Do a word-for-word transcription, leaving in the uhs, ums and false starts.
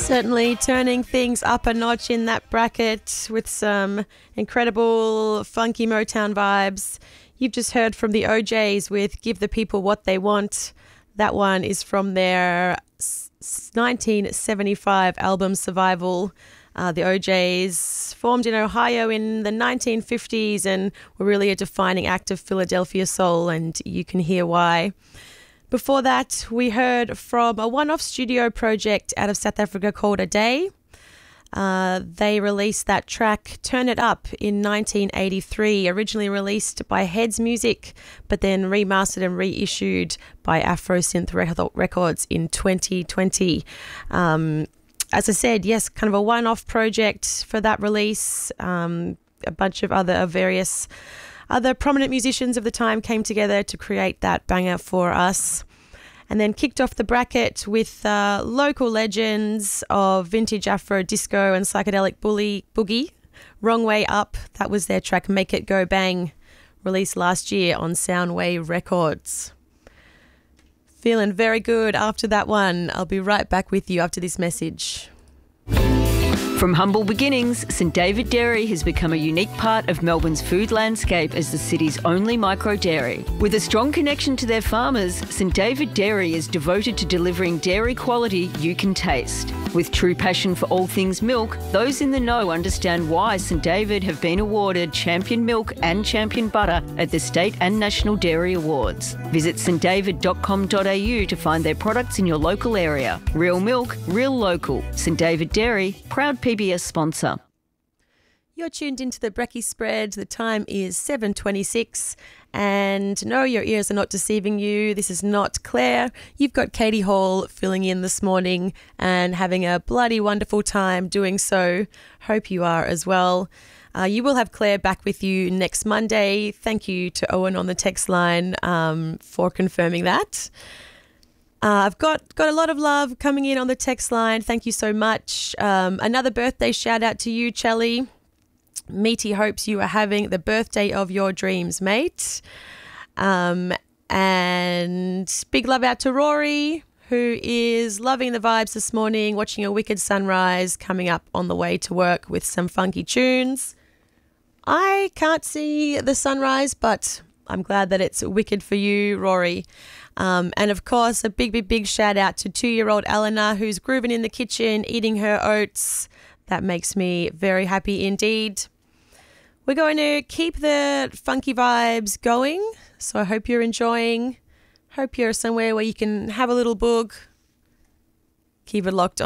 Certainly turning things up a notch in that bracket with some incredible funky Motown vibes. You've just heard from the O Js with Give the People What They Want. That one is from their nineteen seventy-five album Survival. Uh, the O Js formed in Ohio in the nineteen fifties and were really a defining act of Philadelphia soul, and you can hear why. Before that, we heard from a one-off studio project out of South Africa called A Day. Uh, they released that track, Turn It Up, in nineteen eighty-three, originally released by Heads Music, but then remastered and reissued by Afro Synth Records in twenty twenty. Um, as I said, yes, kind of a one-off project for that release. Um, a bunch of other various Other prominent musicians of the time came together to create that banger for us. And then kicked off the bracket with uh, local legends of vintage Afro disco and psychedelic bully, boogie, Wrong Way Up. That was their track Make It Go Bang, released last year on Soundwave Records. Feeling very good after that one. I'll be right back with you after this message. From humble beginnings, St David Dairy has become a unique part of Melbourne's food landscape as the city's only micro-dairy. With a strong connection to their farmers, St David Dairy is devoted to delivering dairy quality you can taste. With true passion for all things milk, those in the know understand why St David have been awarded Champion Milk and Champion Butter at the State and National Dairy Awards. Visit st david dot com dot a u to find their products in your local area. Real milk, real local. St David Dairy, proud P B S sponsor. You're tuned into the Brekkie Spread. The time is seven twenty-six, and no, your ears are not deceiving you. This is not Claire. You've got Katie Hall filling in this morning and having a bloody wonderful time doing so. Hope you are as well. Uh, you will have Claire back with you next Monday. Thank you to Owen on the text line um, for confirming that. Uh, I've got, got a lot of love coming in on the text line. Thank you so much. Um, another birthday shout out to you, Chelly. Meaty hopes you are having the birthday of your dreams, mate. Um, and big love out to Rory, who is loving the vibes this morning, watching a wicked sunrise, coming up on the way to work with some funky tunes. I can't see the sunrise, but I'm glad that it's wicked for you, Rory. Um, and of course, a big, big, big shout out to two-year-old Eleanor, who's grooving in the kitchen, eating her oats. That makes me very happy indeed. We're going to keep the funky vibes going, so I hope you're enjoying. Hope you're somewhere where you can have a little boog. Keep it locked on.